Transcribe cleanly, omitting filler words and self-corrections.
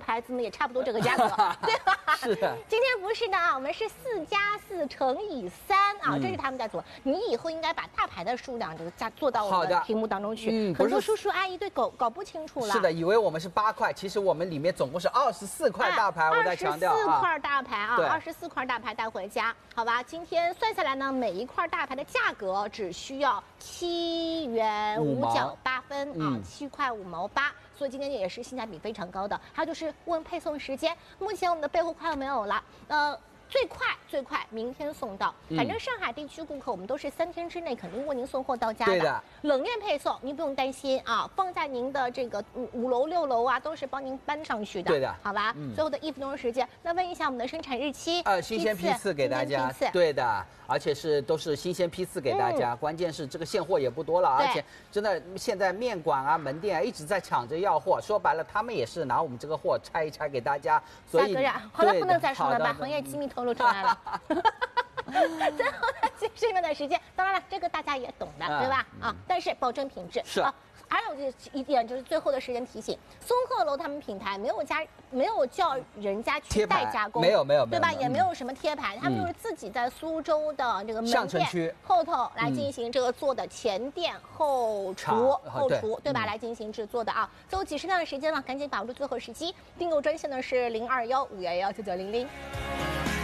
牌子呢也差不多这个价格，对吧？ 是的。 今天不是的啊，我们是4+4乘以3啊，这是他们在做。你以后应该把大牌的数量这个加做到我们的屏幕当中去。很多叔叔阿姨对搞不清楚了。 是的，以为我们是8块，其实我们里面总共是24块大牌。我在强调 24块大牌啊，24块大牌带回家，好吧？今天算下来呢，每一块大牌的价格只需要7元5角8分啊，7块5毛8。所以今天也是性价比非常高的。还有就是问配送时间，目前我们的备货快要没有了，最快明天送到。反正上海地区顾客我们都是3天之内肯定为您送货到家的。 对的， 冷链配送您不用担心啊，放在您的这个5楼6楼啊，都是帮您搬上去的。 对的， 好吧。最后的1分钟时间，那问一下我们的生产日期。 新鲜批次给大家。对的，而且都是新鲜批次给大家。关键是这个现货也不多了，而且真的现在面馆啊、门店啊一直在抢着要货。说白了，他们也是拿我们这个货拆一拆给大家。所以好了，不能再说了，把行业机密透露出来了。最后呢，其实那段时间，当然了，这个大家也懂的，对吧？但是保证品质是啊。还有一点就是最后的时间提醒，松鹤楼他们品牌没有叫人家去代加工， 没有， 对吧？也没有什么贴牌，他们就是自己在苏州的这个门店后头来进行这个做的前店后厨，对吧？来进行制作的啊。最后几十秒的时间了，赶紧把握住最后时机，订购专线呢是0215119900。